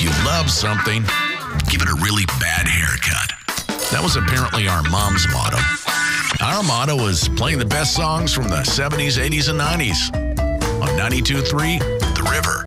you love something, give it a really bad haircut. That was apparently our mom's motto. Our motto was playing the best songs from the 70s, 80s, and 90s on 92.3 The River.